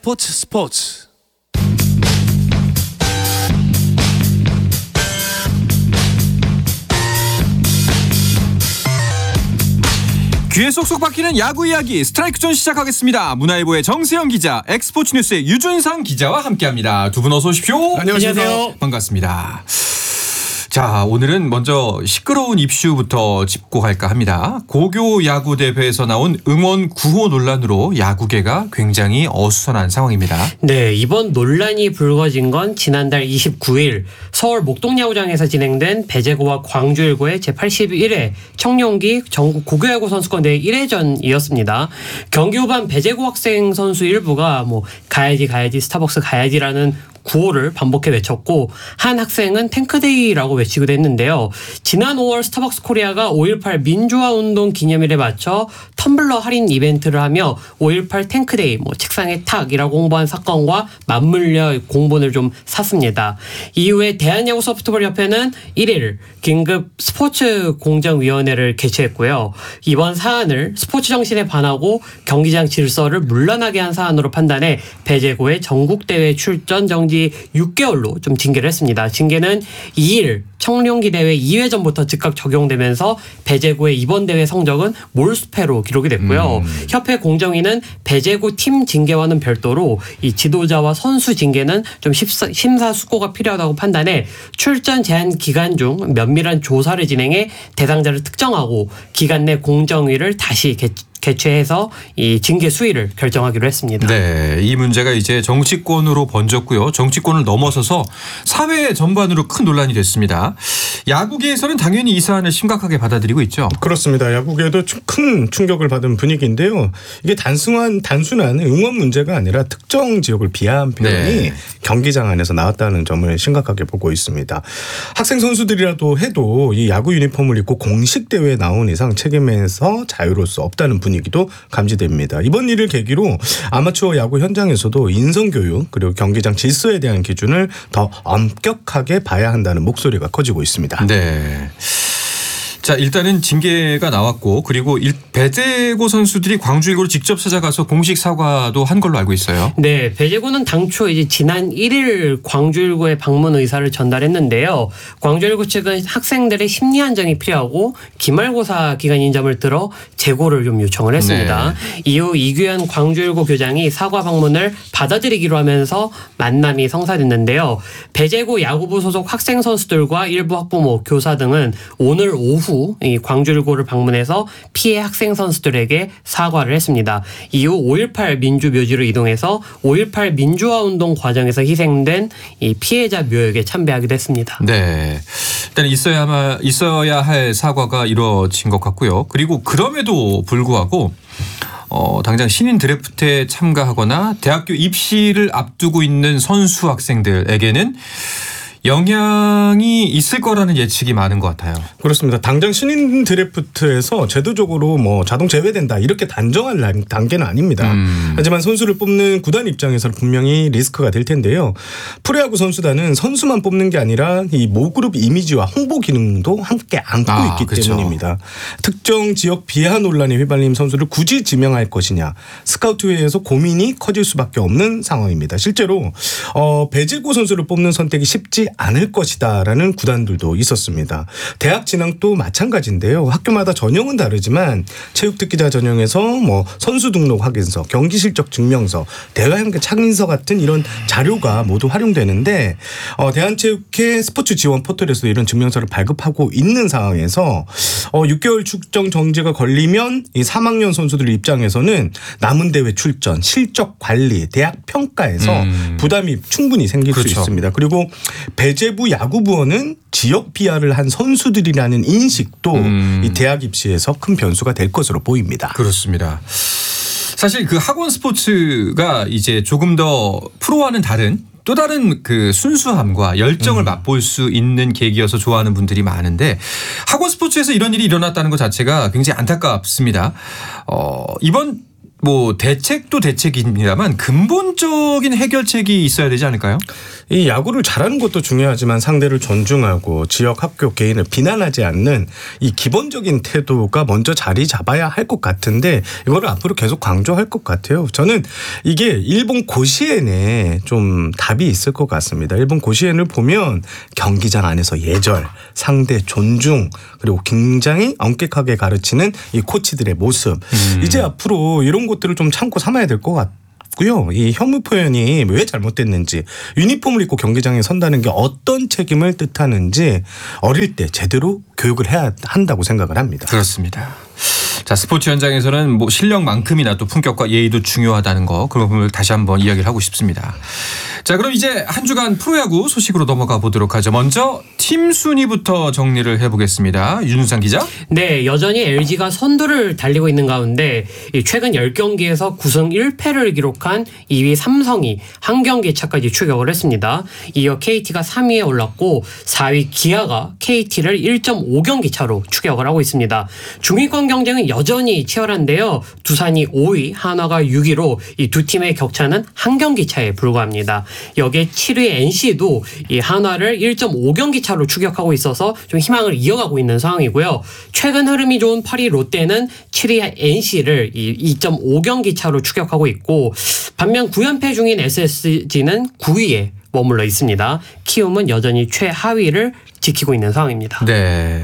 스포츠. 귀에 쏙쏙 박히는 야구 이야기 스트라이크 존 시작하겠습니다. 문화일보의 정세영 기자, 엑스포츠 뉴스의 유준상 기자와 함께합니다. 두 분 어서 오십시오. 안녕하세요. 반갑습니다. 자, 오늘은 먼저 시끄러운 이슈부터 짚고 갈까 합니다. 고교 야구 대회에서 나온 응원 구호 논란으로 야구계가 굉장히 어수선한 상황입니다. 네, 이번 논란이 불거진 건 지난달 29일 서울 목동야구장에서 진행된 배제고와 광주일고의 제81회 청룡기 전국 고교야구 선수권 대회 1회전이었습니다. 경기 후반 배제고 학생 선수 일부가 가야지 스타벅스 가야지라는 구호를 반복해 외쳤고, 한 학생은 탱크데이라고 외치기도 했는데요. 지난 5월 스타벅스 코리아가 5.18 민주화 운동 기념일에 맞춰 텀블러 할인 이벤트를 하며 5.18 탱크데이, 책상에 탁이라고 홍보한 사건과 맞물려 공분을 좀 샀습니다. 이후에 대한야구 소프트볼협회는 1일 긴급 스포츠 공정위원회를 개최했고요. 이번 사안을 스포츠 정신에 반하고 경기장 질서를 문란하게 한 사안으로 판단해 배제고의 전국대회 출전 정지 6개월로 좀 징계를 했습니다. 징계는 2일 청룡기 대회 2회전부터 즉각 적용되면서 배제고의 이번 대회 성적은 몰수패로 기록이 됐고요. 협회 공정위는 배제고 팀 징계와는 별도로 이 지도자와 선수 징계는 좀 심사숙고가 필요하다고 판단해 출전 제한 기간 중 면밀한 조사를 진행해 대상자를 특정하고 기간 내 공정위를 다시 개최해서 이 징계 수위를 결정하기로 했습니다. 네, 이 문제가 이제 정치권으로 번졌고요. 정치권을 넘어서서 사회 전반으로 큰 논란이 됐습니다. 야구계에서는 당연히 이 사안을 심각하게 받아들이고 있죠. 그렇습니다. 야구계도 큰 충격을 받은 분위기인데요. 이게 단순한 응원 문제가 아니라 특정 지역을 비하한 표현이 경기장 안에서 나왔다는 점을 심각하게 보고 있습니다. 학생 선수들이라도 해도 이 야구 유니폼을 입고 공식 대회에 나온 이상 책임에서 자유로울 수 없다는 분위기도 감지됩니다. 이번 일을 계기로 아마추어 야구 현장에서도 인성교육 그리고 경기장 질서에 대한 기준을 더 엄격하게 봐야 한다는 목소리가 커지고 있습니다. 네. 자, 일단은 징계가 나왔고, 그리고 배제고 선수들이 광주일고를 직접 찾아가서 공식 사과도 한 걸로 알고 있어요. 네, 배제고는 당초 이제 지난 1일 광주일고에 방문 의사를 전달했는데요. 광주일고 측은 학생들의 심리 안정이 필요하고 기말고사 기간인 점을 들어 재고를 좀 요청을 했습니다. 네. 이후 이규현 광주일고 교장이 사과 방문을 받아들이기로 하면서 만남이 성사됐는데요. 배제고 야구부 소속 학생 선수들과 일부 학부모, 교사 등은 오늘 오후 이 광주일고를 방문해서 피해 학생 선수들에게 사과를 했습니다. 이후 5.18 민주묘지로 이동해서 5.18 민주화 운동 과정에서 희생된 이 피해자 묘역에 참배하기도 했습니다. 네, 일단 있어야 할 사과가 이루어진 것 같고요. 그리고 그럼에도 불구하고 당장 신인 드래프트에 참가하거나 대학교 입시를 앞두고 있는 선수 학생들에게는 영향이 있을 거라는 예측이 많은 것 같아요. 그렇습니다. 당장 신인 드래프트에서 제도적으로 자동 제외된다 이렇게 단정할 단계는 아닙니다. 하지만 선수를 뽑는 구단 입장에서는 분명히 리스크가 될 텐데요. 프로야구 선수단은 선수만 뽑는 게 아니라 이 모그룹 이미지와 홍보 기능도 함께 안고 있기 그렇죠. 때문입니다. 특정 지역 비하 논란에 휘말린 선수를 굳이 지명할 것이냐 스카우트회에서 고민이 커질 수밖에 없는 상황입니다. 실제로 배제고 선수를 뽑는 선택이 쉽지 않을 것이다라는 구단들도 있었습니다. 대학 진학도 마찬가지인데요. 학교마다 전형은 다르지만 체육특기자 전형에서 선수 등록 확인서, 경기 실적 증명서, 대회 한계 착인서 같은 이런 자료가 모두 활용되는데 대한체육회 스포츠 지원 포털에서 이런 증명서를 발급하고 있는 상황에서 6개월 출정 정지가 걸리면 이 3학년 선수들 입장에서는 남은 대회 출전, 실적 관리, 대학 평가에서 부담이 충분히 생길 수 있습니다. 그리고 배제부 야구부원은 지역 비하를 한 선수들이라는 인식도 이 대학 입시에서 큰 변수가 될 것으로 보입니다. 그렇습니다. 사실 그 학원 스포츠가 이제 조금 더 프로와는 또 다른 그 순수함과 열정을 맛볼 수 있는 계기여서 좋아하는 분들이 많은데, 학원 스포츠에서 이런 일이 일어났다는 것 자체가 굉장히 안타깝습니다. 이번 뭐 대책도 대책입니다만 근본적인 해결책이 있어야 되지 않을까요? 이 야구를 잘하는 것도 중요하지만 상대를 존중하고 지역 학교 개인을 비난하지 않는 이 기본적인 태도가 먼저 자리 잡아야 할 것 같은데 이거를 앞으로 계속 강조할 것 같아요. 저는 이게 일본 고시엔에 좀 답이 있을 것 같습니다. 일본 고시엔을 보면 경기장 안에서 예절, 상대 존중 그리고 굉장히 엄격하게 가르치는 이 코치들의 모습. 이제 앞으로 이런 것들을 좀 참고 삼아야 될 것 같아요. 이 혐오 표현이 왜 잘못됐는지 유니폼을 입고 경기장에 선다는 게 어떤 책임을 뜻하는지 어릴 때 제대로 교육을 해야 한다고 생각을 합니다. 그렇습니다. 자, 스포츠 현장에서는 뭐 실력만큼이나 또 품격과 예의도 중요하다는 거 그런 부분을 다시 한번 이야기를 하고 싶습니다. 자, 그럼 이제 한 주간 프로야구 소식으로 넘어가 보도록 하죠. 먼저 팀 순위부터 정리를 해보겠습니다. 윤우상 기자. 네, 여전히 LG가 선두를 달리고 있는 가운데 최근 10경기에서 9승 1패를 기록한 2위 삼성이 한 경기 차까지 추격을 했습니다. 이어 KT가 3위에 올랐고 4위 기아가 KT를 1.5경기 차로 추격을 하고 있습니다. 중위권 경쟁은 여전히 치열한데요. 두산이 5위, 한화가 6위로 이 두 팀의 격차는 한 경기 차에 불과합니다. 여기에 7위 NC도 이 한화를 1.5경기 차로 추격하고 있어서 좀 희망을 이어가고 있는 상황이고요. 최근 흐름이 좋은 8위 롯데는 7위 NC를 2.5경기 차로 추격하고 있고 반면 9연패 중인 SSG는 9위에 머물러 있습니다. 키움은 여전히 최하위를 지키고 있는 상황입니다. 네.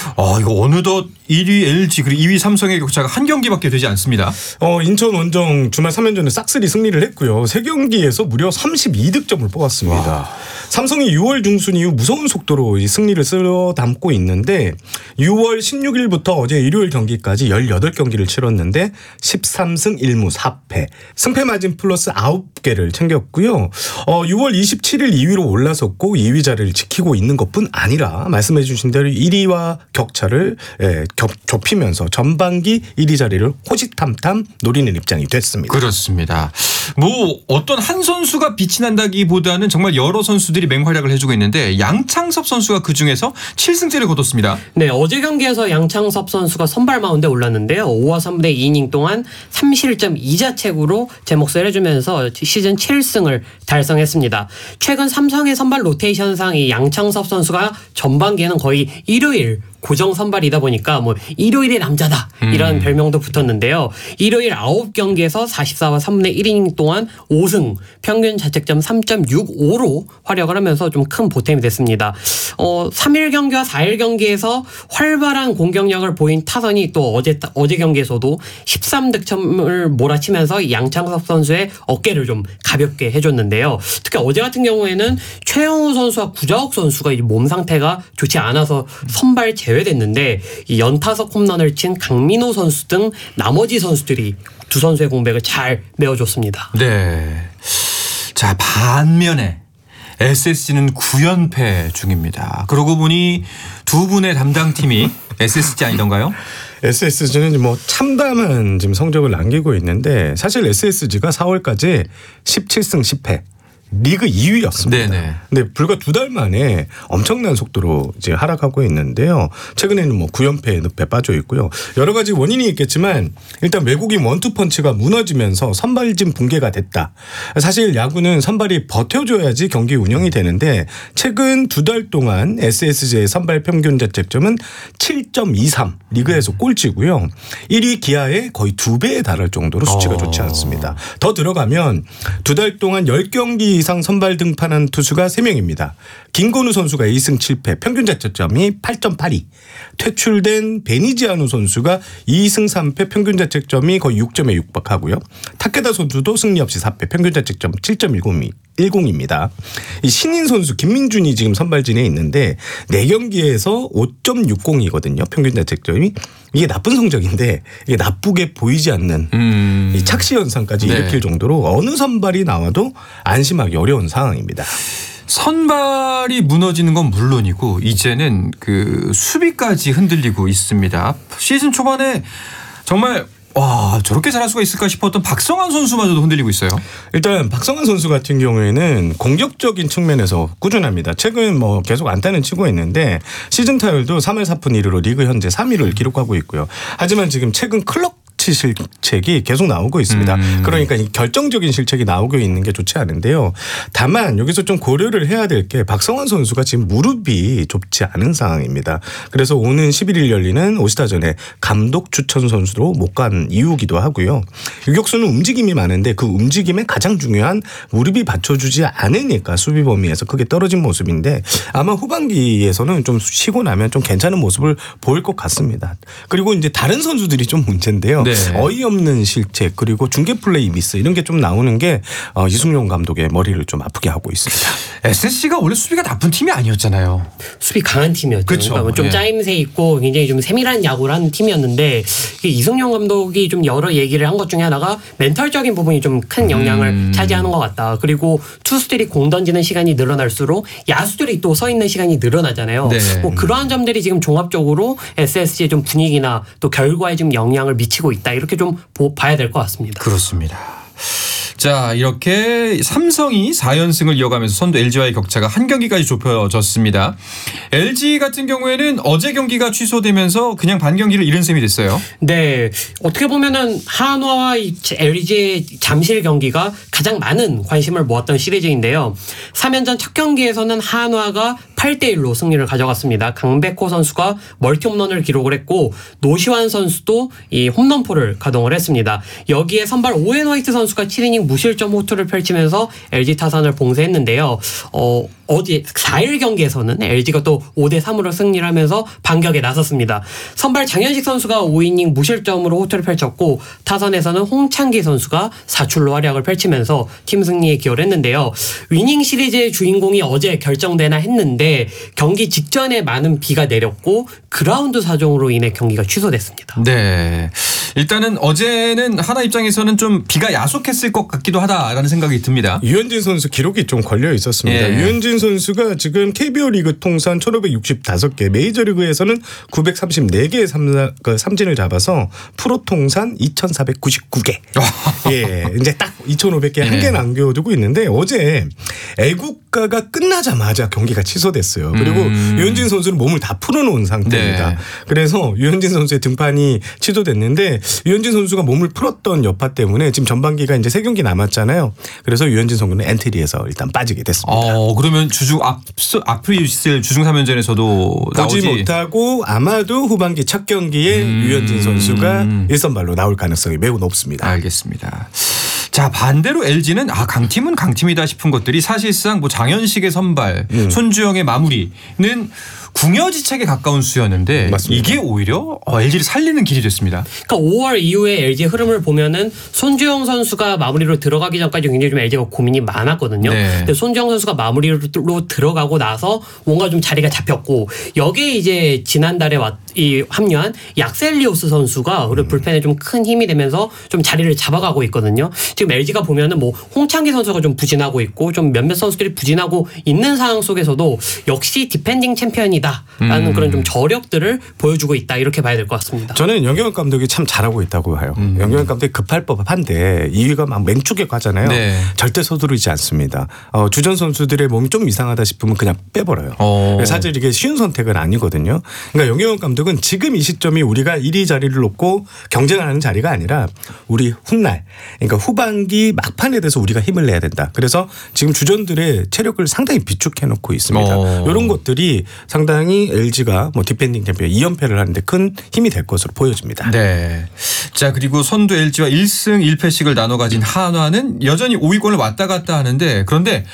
이거 어느덧 1위 LG 그리고 2위 삼성의 격차가 한 경기밖에 되지 않습니다. 인천 원정 주말 3연전에 싹쓸이 승리를 했고요. 3경기에서 무려 32득점을 뽑았습니다. 와. 삼성이 6월 중순 이후 무서운 속도로 이 승리를 쓸어 담고 있는데 6월 16일부터 어제 일요일 경기까지 18경기를 치렀는데 13승 1무 4패. 승패 마진 플러스 9개를 챙겼고요. 6월 27일 2위로 올라섰고 2위 자리를 지키고 있는 것뿐 아니라 말씀해 주신 대로 1위와 격차를 좁히면서 전반기 1위 자리를 호시탐탐 노리는 입장이 됐습니다. 그렇습니다. 뭐 어떤 한 선수가 빛이 난다기보다는 정말 여러 선수들이 맹활약을 해주고 있는데 양창섭 선수가 그중에서 7승째를 거뒀습니다. 네, 어제 경기에서 양창섭 선수가 선발 마운드에 올랐는데요. 5와 3분의 2이닝 동안 3실점 2자책으로 제 몫을 해주면서 시즌 7승을 달성했습니다. 최근 삼성의 선발 로테이션상 이 양창섭 선수가 전반기에는 거의 일요일 고정 선발이다 보니까 뭐 일요일의 남자다 이런 별명도 붙었는데요. 일요일 9경기에서 44와 3분의 1이닝 동안 5승 평균 자책점 3.65로 활약을 하면서 좀 큰 보탬이 됐습니다. 3일 경기와 4일 경기에서 활발한 공격력을 보인 타선이 또 어제 경기에서도 13득점을 몰아치면서 양창섭 선수의 어깨를 좀 가볍게 해줬는데요. 특히 어제 같은 경우에는 최영우 선수와 구자욱 선수가 몸 상태가 좋지 않아서 선발 제외됐는데 이 연타석 홈런을 친 강민호 선수 등 나머지 선수들이 두 선수의 공백을 잘 메워줬습니다. 네. 자, 반면에 SSG는 9연패 중입니다. 그러고 보니 두 분의 담당팀이 SSG 아니던가요? SSG는 뭐 참담한 지금 성적을 남기고 있는데 사실 SSG가 4월까지 17승 10패. 리그 2위였습니다. 네네. 근데 불과 2달 만에 엄청난 속도로 이제 하락하고 있는데요. 최근에는 뭐 9연패 늪에 빠져 있고요. 여러 가지 원인이 있겠지만 일단 외국인 원투펀치가 무너지면서 선발진 붕괴가 됐다. 사실 야구는 선발이 버텨줘야지 경기 운영이 되는데 최근 2달 동안 SSG의 선발 평균 자책점은 7.23 리그에서 꼴찌고요. 1위 기아의 거의 2배에 달할 정도로 수치가 좋지 않습니다. 더 들어가면 2달 동안 10경기 이상 선발 등판한 투수가 3명입니다. 김건우 선수가 2승 7패 평균 자책점이 8.82. 퇴출된 베니지아누 선수가 2승 3패 평균 자책점이 거의 6점에 육박하고요. 타케다 선수도 승리 없이 4패 평균 자책점 7.10입니다. 이 신인 선수 김민준이 지금 선발진에 있는데 4경기에서 5.60이거든요. 평균 자책점이. 이게 나쁜 성적인데 이게 나쁘게 보이지 않는 이 착시 현상까지 일으킬 정도로 어느 선발이 나와도 안심하기 어려운 상황입니다. 선발이 무너지는 건 물론이고 이제는 그 수비까지 흔들리고 있습니다. 시즌 초반에 정말 저렇게 잘할 수가 있을까 싶었던 박성환 선수마저도 흔들리고 있어요. 일단 박성환 선수 같은 경우에는 공격적인 측면에서 꾸준합니다. 최근 뭐 계속 안타는 치고 있는데 시즌 타율도 3할 4푼 1루로 리그 현재 3위를 기록하고 있고요. 하지만 지금 최근 클럭 수치 실책이 계속 나오고 있습니다. 그러니까 이 결정적인 실책이 나오고 있는 게 좋지 않은데요. 다만 여기서 좀 고려를 해야 될 게 박성환 선수가 지금 무릎이 좁지 않은 상황입니다. 그래서 오는 11일 열리는 오스타전에 감독 추천 선수로 못 간 이유기도 하고요. 유격수는 움직임이 많은데 그 움직임에 가장 중요한 무릎이 받쳐주지 않으니까 수비 범위에서 크게 떨어진 모습인데 아마 후반기에서는 좀 쉬고 나면 좀 괜찮은 모습을 보일 것 같습니다. 그리고 이제 다른 선수들이 좀 문제인데요. 네. 어이없는 실책 그리고 중계 플레이 미스 이런 게 좀 나오는 게 이승용 감독의 머리를 좀 아프게 하고 있습니다. SSC가 원래 수비가 나쁜 팀이 아니었잖아요. 수비 강한 팀이었죠. 그쵸. 그러니까 뭐좀 예. 짜임새 있고 굉장히 좀 세밀한 야구를 하는 팀이었는데 이승용 감독이 좀 여러 얘기를 한 것 중에 하나가 멘탈적인 부분이 좀 큰 영향을 차지하는 것 같다. 그리고 투수들이 공 던지는 시간이 늘어날수록 야수들이 또 서 있는 시간이 늘어나잖아요. 네. 뭐 그러한 점들이 지금 종합적으로 SSG의 좀 분위기나 또 결과에 좀 영향을 미치고 있다. 이렇게 좀 봐야 될 것 같습니다. 그렇습니다. 자, 이렇게 삼성이 4연승을 이어가면서 선두 LG와의 격차가 한 경기까지 좁혀졌습니다. LG 같은 경우에는 어제 경기가 취소되면서 그냥 반 경기를 잃은 셈이 됐어요. 네. 어떻게 보면은 한화와 LG의 잠실 경기가 가장 많은 관심을 모았던 시리즈인데요. 3연전 첫 경기에서는 한화가 8대1로 승리를 가져갔습니다. 강백호 선수가 멀티 홈런을 기록을 했고 노시환 선수도 이 홈런포를 가동을 했습니다. 여기에 선발 오웬 화이트 선수가 7이닝 무실점 호투를 펼치면서 LG 타선을 봉쇄했는데요. 어제 4일 경기에서는 LG가 또 5대3으로 승리를 하면서 반격에 나섰습니다. 선발 장현식 선수가 5이닝 무실점으로 호투를 펼쳤고 타선에서는 홍창기 선수가 사출로 활약을 펼치면서 팀 승리에 기여를 했는데요. 위닝 시리즈의 주인공이 어제 결정되나 했는데 경기 직전에 많은 비가 내렸고 그라운드 사정으로 인해 경기가 취소됐습니다. 네. 일단은 어제는 하나 입장에서는 좀 비가 야속했을 것 같기도 하다라는 생각이 듭니다. 유현진 선수 기록이 좀 걸려 있었습니다. 예. 유현진 선수가 지금 KBO 리그 통산 1565개, 메이저리그에서는 934개의 삼진을 잡아서 프로 통산 2499개. 예, 이제 딱 2500개 한 개 남겨두고 있는데 어제 애국가가 끝나자마자 경기가 취소됐어요. 그리고 유현진 선수는 몸을 다 풀어놓은 상태입니다. 네. 그래서 유현진 선수의 등판이 취소됐는데 유현진 선수가 몸을 풀었던 여파 때문에 지금 전반기가 이제 3경기 남았잖아요. 그래서 유현진 선수는 엔트리에서 일단 빠지게 됐습니다. 그러면 앞으로 있을 주중 3연전에서도 보지 나오지. 못하고 아마도 후반기 첫 경기에 유현진 선수가 1선발로 나올 가능성이 매우 높습니다. 알겠습니다. 자, 반대로 LG는 강팀은 강팀이다 싶은 것들이 사실상 뭐 장현식의 선발, 손주영의 마무리는 궁여지책에 가까운 수였는데 맞습니다. 이게 오히려 LG를 살리는 길이 됐습니다. 그러니까 5월 이후에 LG 흐름을 보면은 손주영 선수가 마무리로 들어가기 전까지 굉장히 좀 LG가 고민이 많았거든요. 네. 근데 손주영 선수가 마무리로 들어가고 나서 뭔가 좀 자리가 잡혔고 여기에 이제 지난달에 합류한 약셀리오스 선수가 우리 불펜에 좀 큰 힘이 되면서 좀 자리를 잡아가고 있거든요. 지금 LG가 보면은 뭐 홍창기 선수가 좀 부진하고 있고 좀 몇몇 선수들이 부진하고 있는 상황 속에서도 역시 디펜딩 챔피언이다라는 그런 좀 저력들을 보여주고 있다 이렇게 봐야 될 것 같습니다. 저는 영경혁 감독이 참 잘하고 있다고 봐요. 영경혁 감독이 급할 법한데 2위가 막 맹추게 가잖아요. 네. 절대 서두르지 않습니다. 주전 선수들의 몸이 좀 이상하다 싶으면 그냥 빼버려요. 사실 이게 쉬운 선택은 아니거든요. 그러니까 영경혁 감독은 지금 이 시점이 우리가 1위 자리를 놓고 경쟁하는 자리가 아니라 우리 훗날 그러니까 후반기 막판에 대해서 우리가 힘을 내야 된다. 그래서 지금 주전들의 체력을 상당히 비축해 놓고 있습니다. 이런 것들이 상당히 LG가 뭐 디펜딩 챔피언 2연패를 하는데 큰 힘이 될 것으로 보여집니다. 네. 자, 그리고 선두 LG와 1승 1패씩을 나눠 가진 한화는 여전히 5위권을 왔다 갔다 하는데 그런데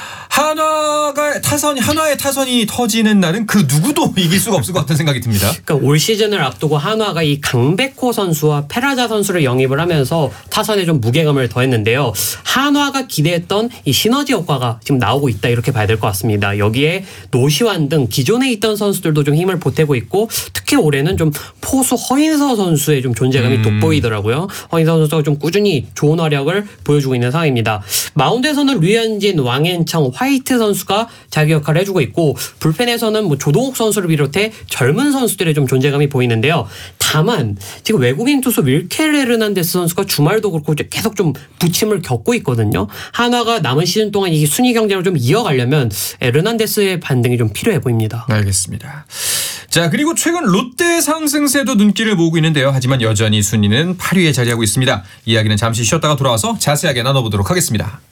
한화의 타선이 터지는 날은 그 누구도 이길 수가 없을 것 같다는 생각이 듭니다. 그러니까 올 시즌을 앞두고 한화가 이 강백호 선수와 페라자 선수를 영입을 하면서 타선에 좀 무게감을 더했는데요. 한화가 기대했던 이 시너지 효과가 지금 나오고 있다 이렇게 봐야 될 것 같습니다. 여기에 노시환 등 기존에 있던 선수들도 좀 힘을 보태고 있고 특히 올해는 좀 포수 허인서 선수의 좀 존재감이 돋보이더라고요. 허인서 선수가 좀 꾸준히 좋은 활약을 보여주고 있는 상황입니다. 마운드에서는 류현진, 왕앤청, 화이트 선수가 자기 역할을 해주고 있고 불펜에서는 뭐 조동욱 선수를 비롯해 젊은 선수들의 좀 존재감이 보이는데요. 다만 지금 외국인 투수 밀켈 에르난데스 선수가 주말도 그렇고 계속 좀 부침을 겪고 있거든요. 한화가 남은 시즌 동안 이 순위 경쟁을 좀 이어가려면 에르난데스의 반등이 좀 필요해 보입니다. 알겠습니다. 자, 그리고 최근 롯데 상승세도 눈길을 모으고 있는데요. 하지만 여전히 순위는 8위에 자리하고 있습니다. 이야기는 잠시 쉬었다가 돌아와서 자세하게 나눠보도록 하겠습니다.